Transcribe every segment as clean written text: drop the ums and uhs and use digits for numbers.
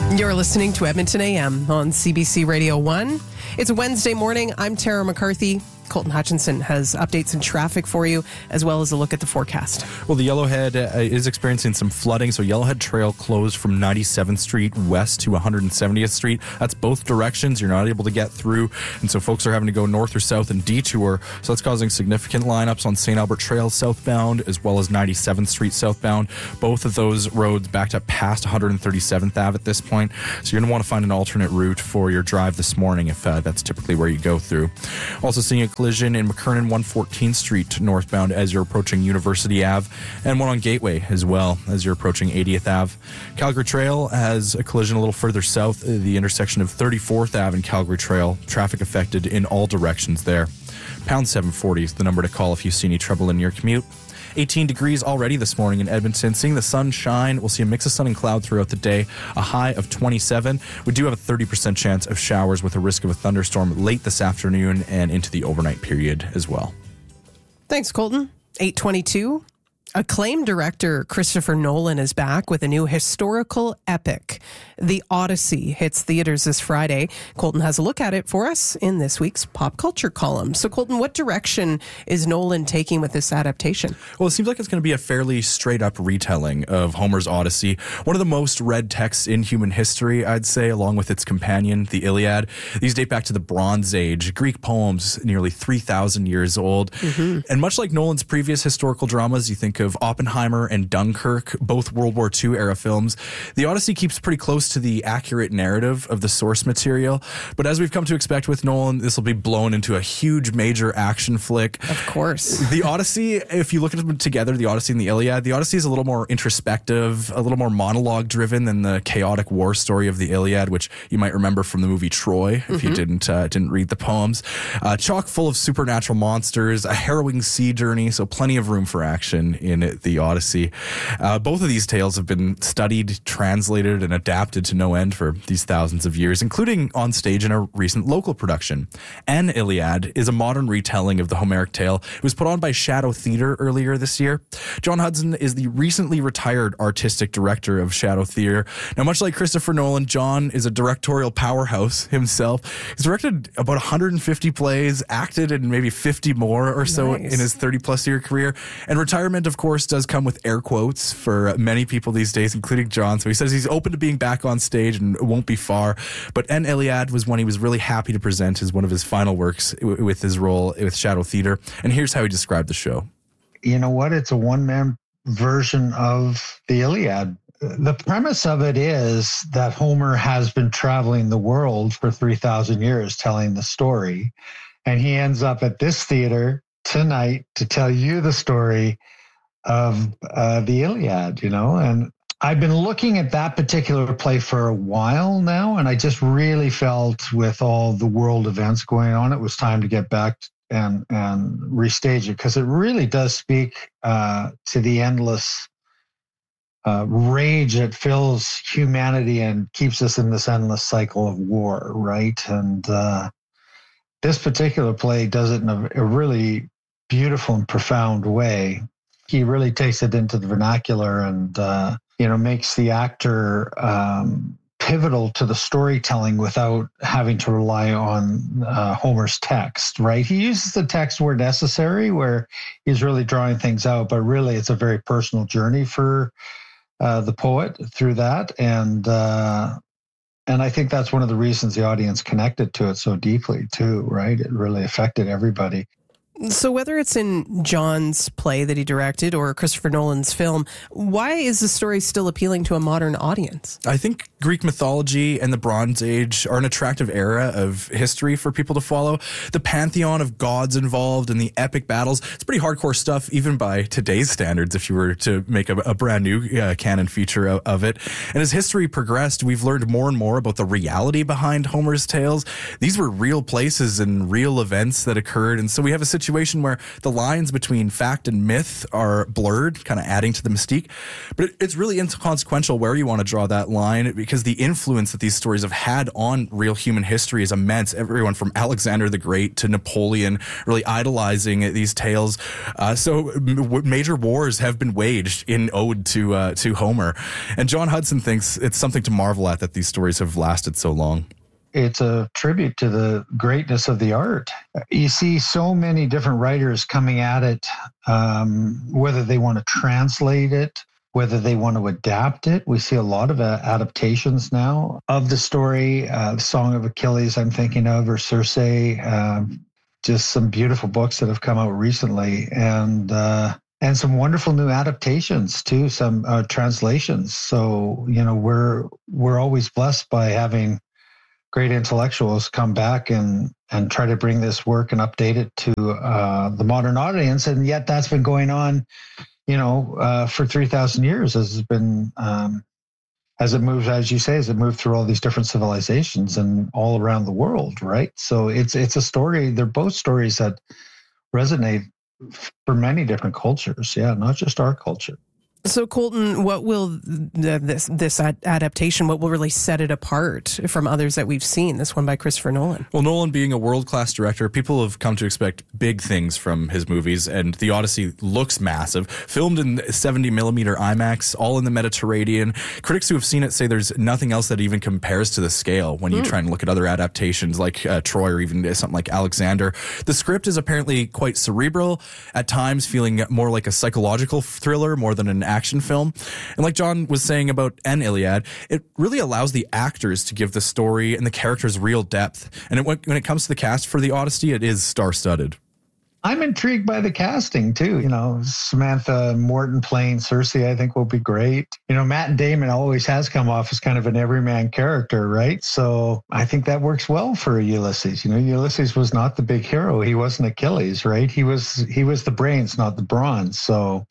You're listening to Edmonton AM on CBC Radio 1. It's a Wednesday morning. I'm Tara McCarthy. Colton Hutchinson has updates and traffic for you, as well as a look at the forecast. Well, the Yellowhead is experiencing some flooding, so Yellowhead Trail closed from 97th Street west to 170th Street. That's both directions. You're not able to get through, and so folks are having to go north or south and detour. So that's causing significant lineups on St. Albert Trail southbound, as well as 97th Street southbound. Both of those roads backed up past 137th Ave at this point. So you're going to want to find an alternate route for your drive this morning if that's typically where you go through. Also seeing a collision in McKernan 114th Street northbound as you're approaching University Ave, and one on Gateway as well as you're approaching 80th Ave. Calgary Trail has a collision a little further south, the intersection of 34th Ave and Calgary Trail. Traffic affected in all directions there. Pound 740 is the number to call if you see any trouble in your commute. 18 degrees already this morning in Edmonton. Seeing the sun shine, we'll see a mix of sun and cloud throughout the day, a high of 27. We do have a 30% chance of showers with a risk of a thunderstorm late this afternoon and into the overnight period as well. Thanks, Colton. 8:22. Acclaimed director Christopher Nolan is back with a new historical epic. The Odyssey hits theaters this Friday. Colton has a look at it for us in this week's pop culture column. So, Colton, what direction is Nolan taking with this adaptation? Well, it seems like it's going to be a fairly straight-up retelling of Homer's Odyssey, one of the most read texts in human history, I'd say, along with its companion, the Iliad. These date back to the Bronze Age, Greek poems nearly 3,000 years old. And much like Nolan's previous historical dramas, you think of Oppenheimer and Dunkirk, both World War II era films, the Odyssey keeps pretty close to the accurate narrative of the source material. But as we've come to expect with Nolan, this will be blown into a huge major action flick. Of course. The Odyssey, if you look at them together, the Odyssey and the Iliad, the Odyssey is a little more introspective, a little more monologue driven than the chaotic war story of the Iliad, which you might remember from the movie Troy if you didn't read the poems. Chock full of supernatural monsters, a harrowing sea journey, so plenty of room for action in the Odyssey. Both of these tales have been studied, translated, and adapted to no end for these thousands of years, including on stage in a recent local production. An Iliad is a modern retelling of the Homeric tale. It was put on by Shadow Theatre earlier this year. John Hudson is the recently retired artistic director of Shadow Theatre. Now, much like Christopher Nolan, John is a directorial powerhouse himself. He's directed about 150 plays, acted in maybe 50 more or so in his 30-plus year career. And retirement, of course, does come with air quotes for many people these days, including John. So he says he's open to being back on stage and it won't be far. But An Iliad was one he was really happy to present as one of his final works with his role with Shadow Theatre. And here's how he described the show. You know what? It's a one-man version of the Iliad. The premise of it is that Homer has been traveling the world for 3,000 years telling the story. And he ends up at this theater tonight to tell you the story of the Iliad, and I've been looking at that particular play for a while now, and I just really felt with all the world events going on, it was time to get back and restage it, because it really does speak to the endless rage that fills humanity and keeps us in this endless cycle of war, right? And this particular play does it in a really beautiful and profound way. He really takes it into the vernacular and, makes the actor pivotal to the storytelling without having to rely on Homer's text, right? He uses the text where necessary, where he's really drawing things out, but really it's a very personal journey for the poet through that. And I think that's one of the reasons the audience connected to it so deeply too, right? It really affected everybody. So whether it's in John's play that he directed or Christopher Nolan's film, why is the story still appealing to a modern audience? I think Greek mythology and the Bronze Age are an attractive era of history for people to follow. The pantheon of gods involved and the epic battles, it's pretty hardcore stuff, even by today's standards, if you were to make a brand new canon feature of it. And as history progressed, we've learned more and more about the reality behind Homer's tales. These were real places and real events that occurred. And so we have a situation where the lines between fact and myth are blurred, kind of adding to the mystique. But it's really inconsequential where you want to draw that line, because the influence that these stories have had on real human history is immense. Everyone from Alexander the Great to Napoleon really idolizing these tales. So major wars have been waged in ode to Homer. And John Hudson thinks it's something to marvel at that these stories have lasted so long. It's a tribute to the greatness of the art. You see so many different writers coming at it, whether they want to translate it, whether they want to adapt it. We see a lot of adaptations now of the story. Song of Achilles, I'm thinking of, or Circe. Just some beautiful books that have come out recently, and some wonderful new adaptations too. Some translations. So we're always blessed by having great intellectuals come back and try to bring this work and update it to the modern audience. And yet that's been going on, for 3,000 years as it's been, as it moves, as you say, as it moved through all these different civilizations and all around the world, right? So it's a story. They're both stories that resonate for many different cultures. Yeah, not just our culture. So, Colton, what will this adaptation, what will really set it apart from others that we've seen, this one by Christopher Nolan? Well, Nolan being a world-class director, people have come to expect big things from his movies, and The Odyssey looks massive. Filmed in 70mm IMAX, all in the Mediterranean. Critics who have seen it say there's nothing else that even compares to the scale when you try and look at other adaptations like Troy or even something like Alexander. The script is apparently quite cerebral, at times feeling more like a psychological thriller more than an action film. And like John was saying about An Iliad, it really allows the actors to give the story and the characters real depth. And when it comes to the cast for The Odyssey, it is star-studded. I'm intrigued by the casting too. Samantha Morton playing Circe, I think will be great. Matt Damon always has come off as kind of an everyman character, right? So I think that works well for Ulysses. Ulysses was not the big hero. He wasn't Achilles, right? He was the brains, not the brawn. So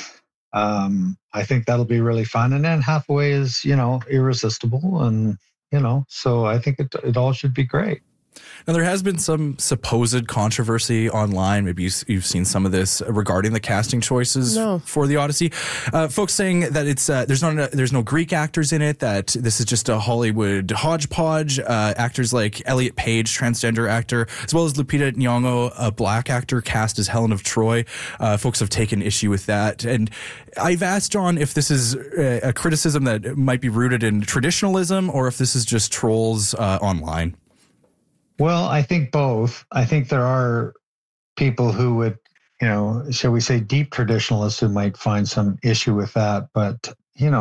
I think that'll be really fun. And then Hathaway is, irresistible. And, so I think it all should be great. Now, there has been some supposed controversy online. Maybe you've seen some of this regarding the casting choices for The Odyssey. Folks saying that it's there's no Greek actors in it, that this is just a Hollywood hodgepodge. Actors like Elliot Page, transgender actor, as well as Lupita Nyong'o, a black actor cast as Helen of Troy. Folks have taken issue with that. And I've asked John if this is a criticism that might be rooted in traditionalism or if this is just trolls online. Well, I think both. I think there are people who would, shall we say, deep traditionalists who might find some issue with that. But,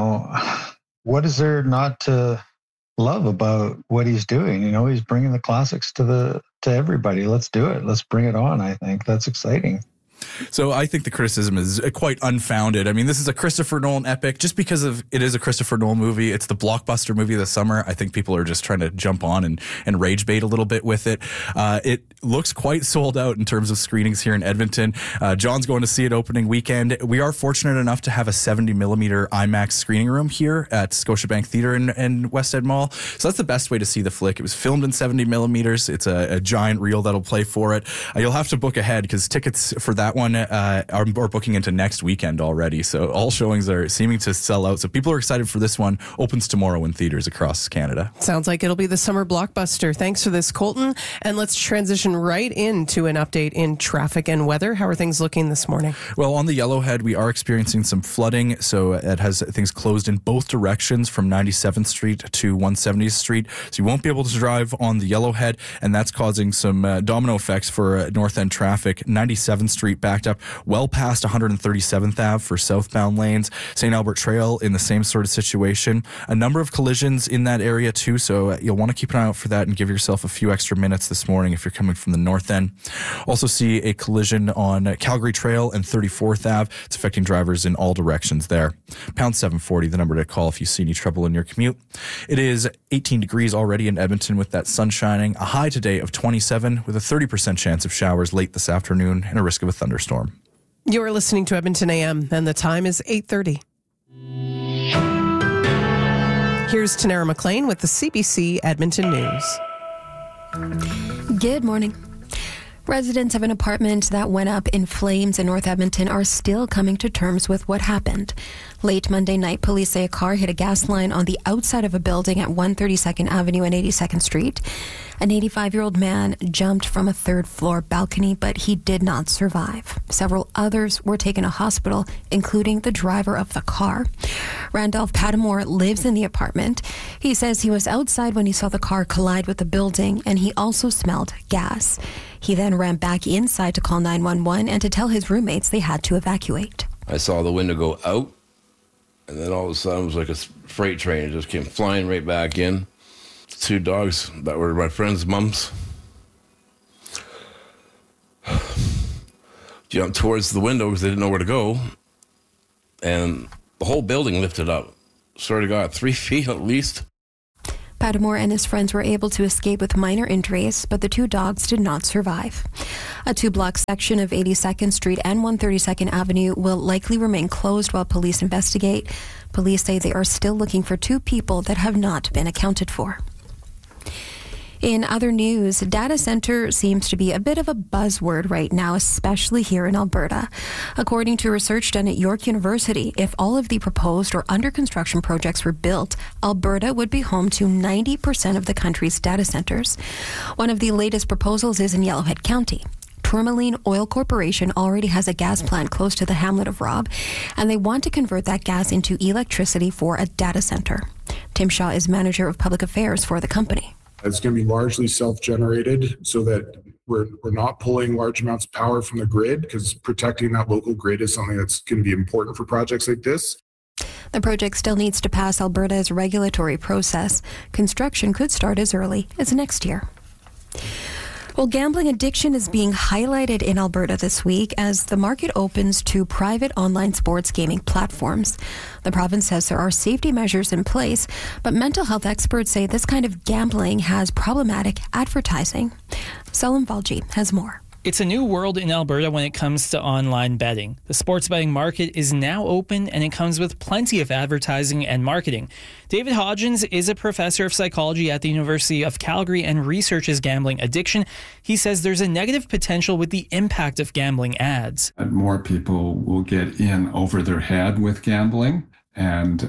what is there not to love about what he's doing? He's bringing the classics to everybody. Let's do it. Let's bring it on. I think that's exciting. So I think the criticism is quite unfounded. I mean, this is a Christopher Nolan epic. Just because it is a Christopher Nolan movie, it's the blockbuster movie of the summer. I think people are just trying to jump on and rage bait a little bit with it. It looks quite sold out in terms of screenings here in Edmonton. John's going to see it opening weekend. We are fortunate enough to have a 70mm IMAX screening room here at Scotiabank Theatre in West End Mall. So that's the best way to see the flick. It was filmed in 70mm. It's a giant reel that'll play for it. You'll have to book ahead because tickets for that one are booking into next weekend already. So all showings are seeming to sell out. So people are excited for this one. Opens tomorrow in theaters across Canada. Sounds like it'll be the summer blockbuster. Thanks for this, Colton. And let's transition right into an update in traffic and weather. How are things looking this morning? Well, on the Yellowhead, we are experiencing some flooding. So it has things closed in both directions from 97th Street to 170th Street. So you won't be able to drive on the Yellowhead, and that's causing some domino effects for North End traffic. 97th Street backed up well past 137th Ave for southbound lanes. St. Albert Trail in the same sort of situation. A number of collisions in that area too, so you'll want to keep an eye out for that and give yourself a few extra minutes this morning if you're coming from the north end. Also see a collision on Calgary Trail and 34th Ave. It's affecting drivers in all directions there. Pound 740, the number to call if you see any trouble in your commute. It is 18 degrees already in Edmonton with that sun shining. A high today of 27 with a 30% chance of showers late this afternoon and a risk of a thunderstorm. You're listening to Edmonton AM, and the time is 8:30. Here's Tanara McLean with the CBC Edmonton News. Good morning. Residents of an apartment that went up in flames in North Edmonton are still coming to terms with what happened. Late Monday night, police say a car hit a gas line on the outside of a building at 132nd Avenue and 82nd Street. An 85-year-old man jumped from a third-floor balcony, but he did not survive. Several others were taken to hospital, including the driver of the car. Randolph Padmore lives in the apartment. He says he was outside when he saw the car collide with the building, and he also smelled gas. He then ran back inside to call 911 and to tell his roommates they had to evacuate. I saw the window go out, and then all of a sudden it was like a freight train. It just came flying right back in. 2 dogs that were my friend's mums jumped towards the window because they didn't know where to go, and the whole building lifted up. Sort of got 3 feet at least. Padmore and his friends were able to escape with minor injuries, but the 2 dogs did not survive. A 2-block section of 82nd Street and 132nd Avenue will likely remain closed while police investigate. Police say they are still looking for 2 people that have not been accounted for. In other news, data center seems to be a bit of a buzzword right now, especially here in Alberta. According to research done at York University, if all of the proposed or under construction projects were built, Alberta would be home to 90% of the country's data centers. One of the latest proposals is in Yellowhead County. Tourmaline Oil Corporation already has a gas plant close to the hamlet of Robb, and they want to convert that gas into electricity for a data center. Tim Shaw is manager of public affairs for the company. It's going to be largely self-generated so that we're not pulling large amounts of power from the grid, because protecting that local grid is something that's going to be important for projects like this. The project still needs to pass Alberta's regulatory process. Construction could start as early as next year. Well, gambling addiction is being highlighted in Alberta this week as the market opens to private online sports gaming platforms. The province says there are safety measures in place, but mental health experts say this kind of gambling has problematic advertising. Salim Valji has more. It's a new world in Alberta when it comes to online betting. The sports betting market is now open, and it comes with plenty of advertising and marketing. David Hodgins is a professor of psychology at the University of Calgary and researches gambling addiction. He says there's a negative potential with the impact of gambling ads. More people will get in over their head with gambling, and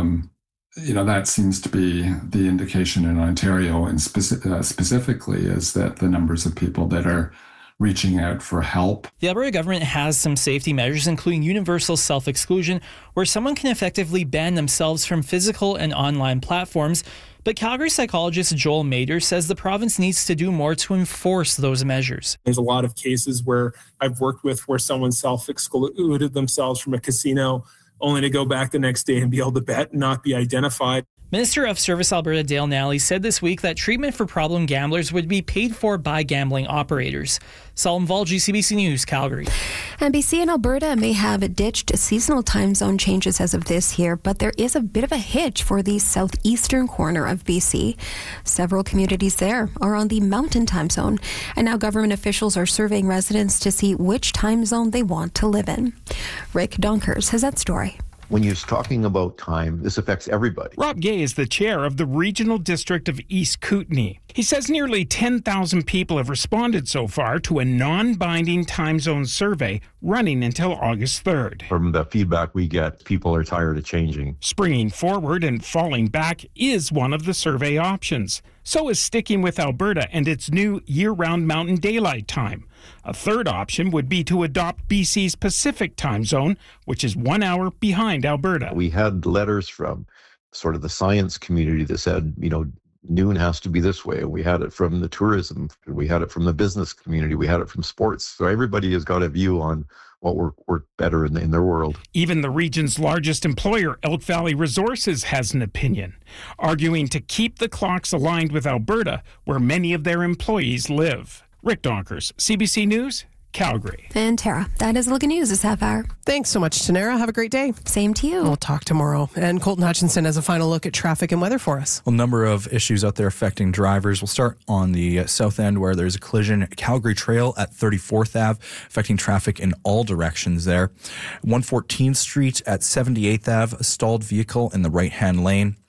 that seems to be the indication in Ontario, and specifically is that the numbers of people that are reaching out for help. The Alberta government has some safety measures, including universal self-exclusion, where someone can effectively ban themselves from physical and online platforms. But Calgary psychologist Joel Mader says the province needs to do more to enforce those measures. There's a lot of cases where I've worked with where someone self-excluded themselves from a casino only to go back the next day and be able to bet and not be identified. Minister of Service Alberta Dale Nally said this week that treatment for problem gamblers would be paid for by gambling operators. Salim Valji, CBC News, Calgary. And BC and Alberta may have ditched seasonal time zone changes as of this year, but there is a bit of a hitch for the southeastern corner of BC. Several communities there are on the mountain time zone, and now government officials are surveying residents to see which time zone they want to live in. Rick Donkers has that story. When you're talking about time, this affects everybody. Rob Gay is the chair of the Regional District of East Kootenay. He says nearly 10,000 people have responded so far to a non-binding time zone survey running until August 3rd. From the feedback we get, people are tired of changing. Springing forward and falling back is one of the survey options. So is sticking with Alberta and its new year-round mountain daylight time. A third option would be to adopt BC's Pacific time zone, which is 1 hour behind Alberta. We had letters from sort of the science community that said, noon has to be this way. We had it from the tourism. We had it from the business community. We had it from sports. So everybody has got a view on what worked better in their world. Even the region's largest employer, Elk Valley Resources, has an opinion, arguing to keep the clocks aligned with Alberta, where many of their employees live. Rick Donkers, CBC News, Calgary. And Tara, that is a look at news this half hour. Thanks so much, Tanera. Have a great day. Same to you. We'll talk tomorrow. And Colton Hutchinson has a final look at traffic and weather for us. A number of issues out there affecting drivers. We'll start on the south end where there's a collision at Calgary Trail at 34th Ave, affecting traffic in all directions there. 114th Street at 78th Ave, a stalled vehicle in the right-hand lane.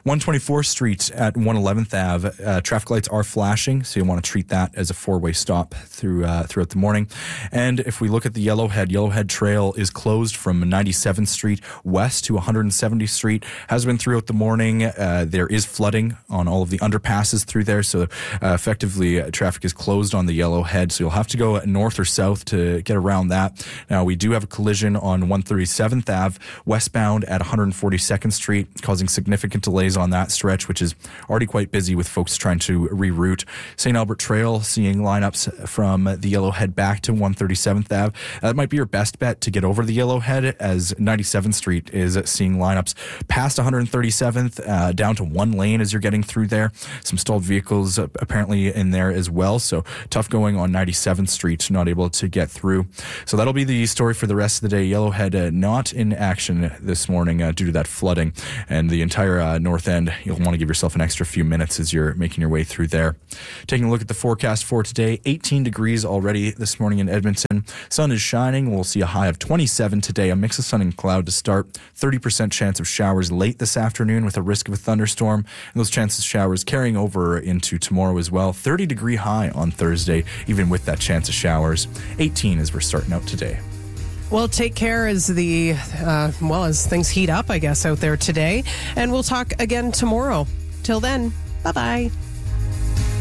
124th Street at 111th Ave. Traffic lights are flashing, so you'll want to treat that as a four-way stop throughout the morning. And if we look at the Yellowhead Trail is closed from 97th Street west to 170th Street. Has been throughout the morning. There is flooding on all of the underpasses through there, so effectively traffic is closed on the Yellowhead, so you'll have to go north or south to get around that. Now, we do have a collision on 137th Ave westbound at 142nd Street, causing significant delays on that stretch, which is already quite busy with folks trying to reroute. St. Albert Trail seeing lineups from the Yellowhead back to 137th Ave. That might be your best bet to get over the Yellowhead, as 97th Street is seeing lineups past 137th down to one lane as you're getting through there. Some stalled vehicles apparently in there as well, so tough going on 97th Street, not able to get through. So that'll be the story for the rest of the day. Yellowhead not in action this morning due to that flooding, and the entire north end, you'll want to give yourself an extra few minutes as you're making your way through there. Taking a look at the forecast for today, 18 degrees already this morning in Edmonton. Sun is shining. We'll see a high of 27 today, a mix of sun and cloud to start. 30% chance of showers late this afternoon with a risk of a thunderstorm, and those chances of showers carrying over into tomorrow as well. 30-degree high on Thursday, even with that chance of showers. 18 as we're starting out today. Well, take care as as things heat up, I guess, out there today. And we'll talk again tomorrow. Till then, bye-bye.